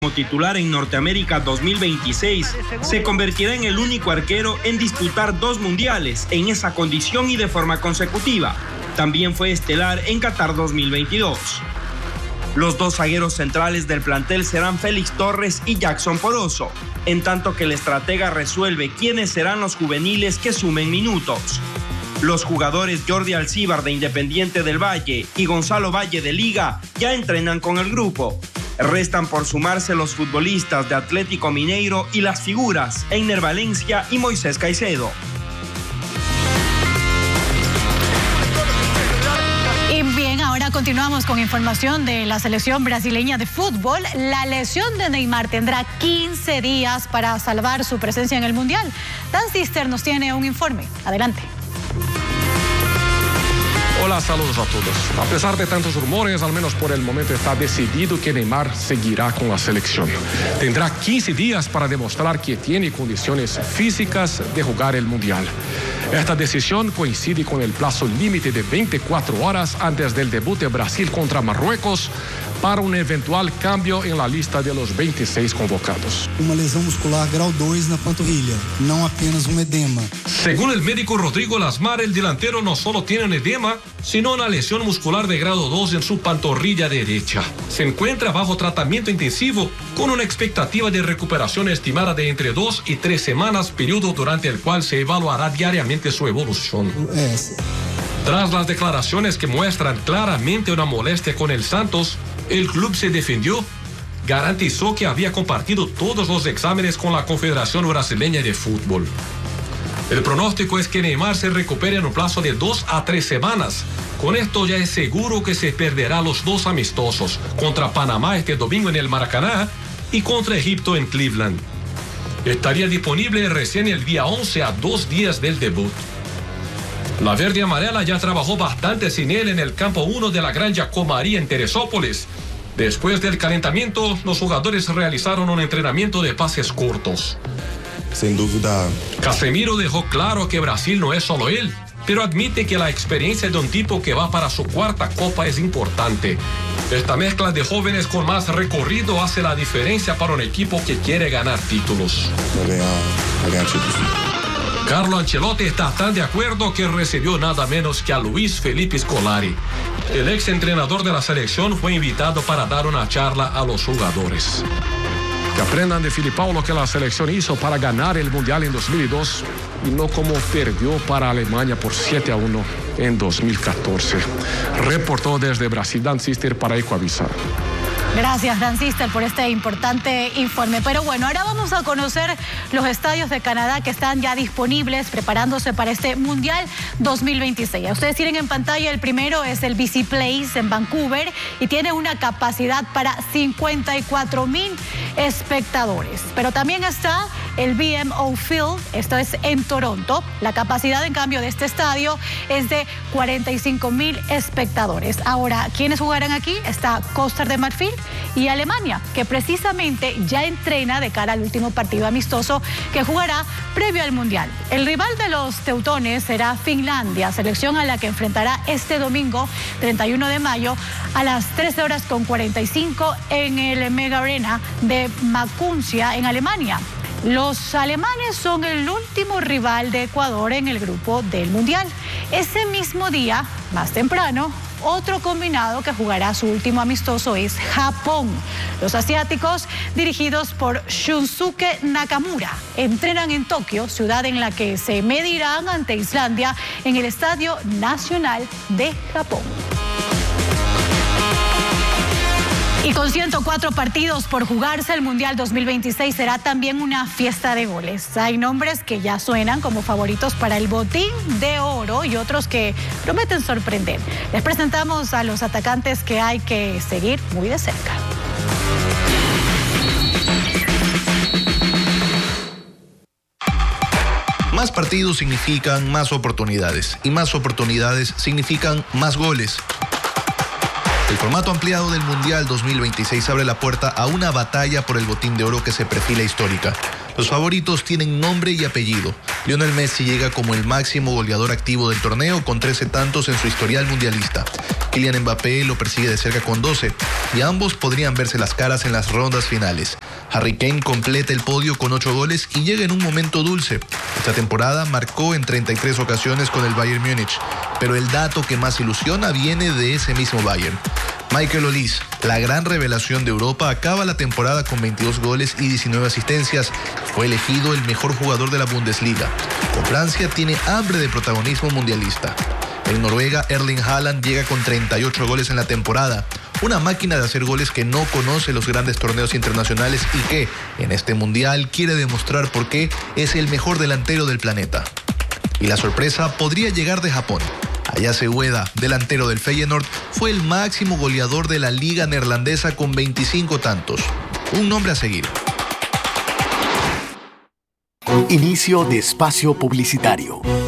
como titular en Norteamérica 2026, se convertirá en el único arquero en disputar 2 mundiales en esa condición y de forma consecutiva. También fue estelar en Qatar 2022. Los 2 zagueros centrales del plantel serán Félix Torres y Jackson Poroso, en tanto que el estratega resuelve quiénes serán los juveniles que sumen minutos. Los jugadores Jordi Alcíbar de Independiente del Valle y Gonzalo Valle de Liga ya entrenan con el grupo. Restan por sumarse los futbolistas de Atlético Mineiro y las figuras Einer Valencia y Moisés Caicedo. Ahora continuamos con información de la selección brasileña de fútbol. La lesión de Neymar tendrá 15 días para salvar su presencia en el Mundial. Dan Sister nos tiene un informe. Adelante. Hola, saludos a todos. A pesar de tantos rumores, al menos por el momento está decidido que Neymar seguirá con la selección. Tendrá 15 días para demostrar que tiene condiciones físicas de jugar el Mundial. Esta decisión coincide con el plazo límite de 24 horas antes del debut de Brasil contra Marruecos para un eventual cambio en la lista de los 26 convocados. Uma lesão muscular grau 2 na panturrilha, no apenas un edema. Según el médico Rodrigo Lasmar, el delantero no solo tiene un edema, sino una lesión muscular de grado 2 en su pantorrilla derecha. Se encuentra bajo tratamiento intensivo con una expectativa de recuperación estimada de entre 2 y 3 semanas, periodo durante el cual se evaluará diariamente su evolución. Tras las declaraciones que muestran claramente una molestia con el Santos, el club se defendió, garantizó que había compartido todos los exámenes con la Confederación Brasileña de Fútbol. El pronóstico es que Neymar se recupere en un plazo de 2 a 3 semanas. Con esto ya es seguro que se perderá los 2 amistosos, contra Panamá este domingo en el Maracaná y contra Egipto en Cleveland. Estaría disponible recién el día 11 a 2 días del debut. La verde y amarela ya trabajó bastante sin él en el campo 1 de la Granja Comaría en Teresópolis. Después del calentamiento, los jugadores realizaron un entrenamiento de pases cortos. Sin duda. Casemiro dejó claro que Brasil no es solo él, pero admite que la experiencia de un tipo que va para su 4ª copa es importante. Esta mezcla de jóvenes con más recorrido hace la diferencia para un equipo que quiere ganar títulos. Carlo Ancelotti está tan de acuerdo que recibió nada menos que a Luis Felipe Scolari. El ex entrenador de la selección fue invitado para dar una charla a los jugadores. Que aprendan de Filipao lo que la selección hizo para ganar el Mundial en 2002 y no como perdió para Alemania por 7-1 en 2014. Reportó desde Brasil Dan Sister para Ecoavisa. Gracias, Dan Sister, por este importante informe. Pero bueno, ahora vamos a conocer los estadios de Canadá que están ya disponibles, preparándose para este Mundial 2026. Ustedes tienen en pantalla, el primero es el BC Place en Vancouver y tiene una capacidad para 54,000 espectadores. Pero también está el BMO Field, esto es en Toronto. La capacidad, en cambio, de este estadio es de 45,000 espectadores. Ahora, ¿quiénes jugarán aquí? Está Costa de Marfil y Alemania, que precisamente ya entrena de cara al último partido amistoso que jugará previo al Mundial. El rival de los teutones será Finlandia, selección a la que enfrentará este domingo 31 de mayo a las 13:45 en el Mega Arena de Macuncia en Alemania. Los alemanes son el último rival de Ecuador en el grupo del Mundial. Ese mismo día, más temprano, otro combinado que jugará su último amistoso es Japón. Los asiáticos, dirigidos por Shunsuke Nakamura, entrenan en Tokio, ciudad en la que se medirán ante Islandia en el Estadio Nacional de Japón. Y con 104 partidos por jugarse, el Mundial 2026 será también una fiesta de goles. Hay nombres que ya suenan como favoritos para el botín de oro y otros que prometen sorprender. Les presentamos a los atacantes que hay que seguir muy de cerca. Más partidos significan más oportunidades y más oportunidades significan más goles. El formato ampliado del Mundial 2026 abre la puerta a una batalla por el botín de oro que se perfila histórica. Los favoritos tienen nombre y apellido. Lionel Messi llega como el máximo goleador activo del torneo con 13 tantos en su historial mundialista. Kylian Mbappé lo persigue de cerca con 12 y ambos podrían verse las caras en las rondas finales. Harry Kane completa el podio con 8 goles y llega en un momento dulce. Esta temporada marcó en 33 ocasiones con el Bayern Múnich, pero el dato que más ilusiona viene de ese mismo Bayern. Michael Olise, la gran revelación de Europa, acaba la temporada con 22 goles y 19 asistencias. Fue elegido el mejor jugador de la Bundesliga. Con Francia tiene hambre de protagonismo mundialista. En Noruega, Erling Haaland llega con 38 goles en la temporada. Una máquina de hacer goles que no conoce los grandes torneos internacionales y que, en este mundial, quiere demostrar por qué es el mejor delantero del planeta. Y la sorpresa podría llegar de Japón. Ayase Ueda, delantero del Feyenoord, fue el máximo goleador de la liga neerlandesa con 25 tantos. Un nombre a seguir. Inicio de espacio publicitario.